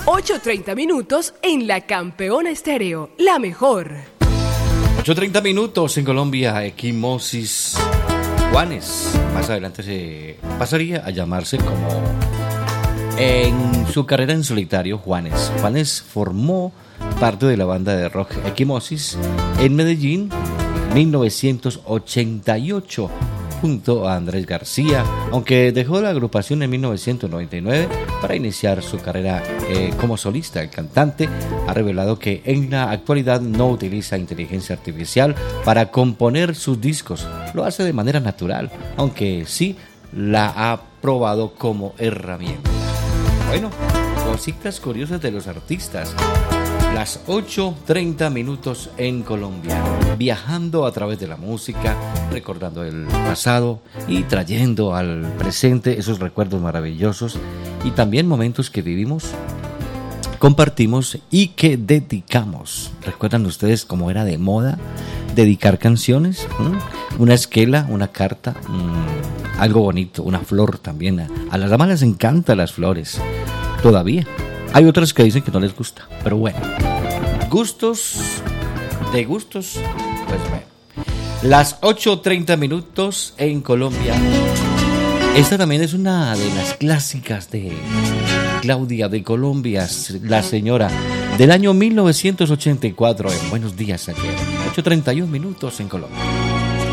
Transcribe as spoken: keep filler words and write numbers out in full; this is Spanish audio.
ocho treinta minutos en la Campeona Estéreo, la mejor. ocho treinta minutos en Colombia, Equimosis Juanes. Más adelante se pasaría a llamarse como en su carrera en solitario Juanes. Juanes formó parte de la banda de rock Equimosis en Medellín en mil novecientos ochenta y ocho junto a Andrés García, aunque dejó la agrupación en mil novecientos noventa y nueve para iniciar su carrera eh, como solista. El cantante ha revelado que en la actualidad no utiliza inteligencia artificial para componer sus discos, lo hace de manera natural, aunque sí la ha probado como herramienta. Bueno, cositas curiosas de los artistas. Las ocho treinta minutos en Colombia, viajando a través de la música, recordando el pasado y trayendo al presente esos recuerdos maravillosos y también momentos que vivimos, compartimos y que dedicamos. ¿Recuerdan ustedes cómo era de moda dedicar canciones? ¿Mm? Una esquela, una carta, mmm, algo bonito, una flor también. A las damas les encantan las flores, todavía. Hay otras que dicen que no les gusta, pero bueno, gustos de gustos, pues bueno. Las ocho treinta minutos en Colombia. Esta también es una de las clásicas de Claudia de Colombia, la señora, del año mil novecientos ochenta y cuatro, en Buenos Días ayer. ocho treinta y uno minutos en Colombia.